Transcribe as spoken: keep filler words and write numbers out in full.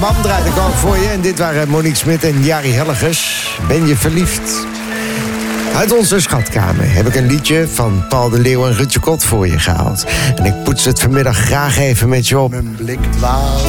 Mam draaide ik ook voor je. En dit waren Monique Smit en Jari Hellegers. Ben je verliefd? Uit onze schatkamer heb ik een liedje van Paul de Leeuw en Rutje Kot voor je gehaald. En ik poets het vanmiddag graag even met je op. Mijn blik dwaalt